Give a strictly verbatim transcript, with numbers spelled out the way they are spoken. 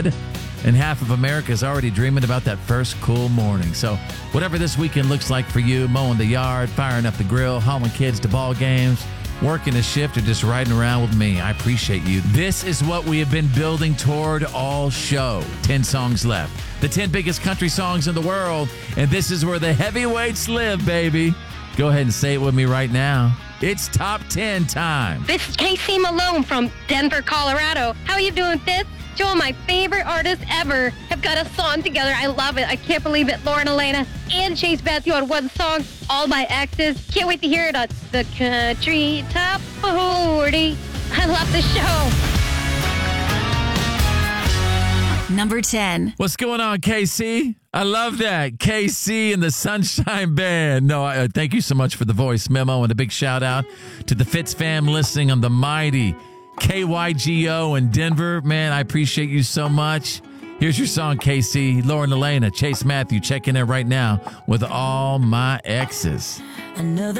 bed, and half of America is already dreaming about that first cool morning. So whatever this weekend looks like for you, mowing the yard, firing up the grill, hauling kids to ball games, working a shift, or just riding around with me, I appreciate you. This is what we have been building toward all show. ten songs left. The ten biggest country songs in the world, and this is where the heavyweights live, baby. Go ahead and say it with me right now. It's top ten time. This is Casey Malone from Denver, Colorado. How are you doing, Fitz? Two of my favorite artists ever have got a song together. I love it. I can't believe it. Lauren Elena and Chase Matthew on one song. All My Exes. Can't wait to hear it on the Country Top forty. I love the show. Number ten. What's going on, K C? I love that. K C and the Sunshine Band. No, I, uh, thank you so much for the voice memo, and a big shout out to the Fitz fam listening on the mighty K Y G O in Denver. Man, I appreciate you so much. Here's your song, K C. Lauren Elena, Chase Matthew, checking in right now with All My Exes. Another